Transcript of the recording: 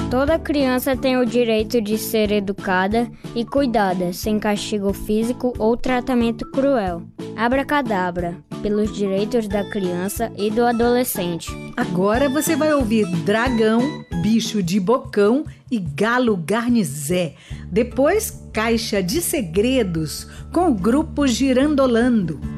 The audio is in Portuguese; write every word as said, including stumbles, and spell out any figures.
Toda criança tem o direito de ser educada e cuidada, sem castigo físico ou tratamento cruel. Abracadabra, pelos direitos da criança e do adolescente. Agora você vai ouvir Dragão, Bicho de Bocão e Galo Garnizé. Depois, Caixa de Segredos, com o grupo Girandolando.